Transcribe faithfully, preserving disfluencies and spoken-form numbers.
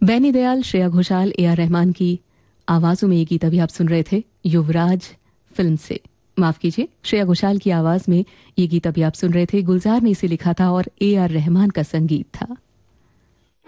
Benny Dayal, Shreya Ghoshal, A R Rahman की आवाज़ों में ये गीत अभी आप सुन रहे थे युवराज फिल्म से। माफ कीजिए, श्रेया घोषाल की आवाज़ में ये गीत अभी आप सुन रहे थे। गुलजार ने इसे लिखा था और ए आर रहमान का संगीत था।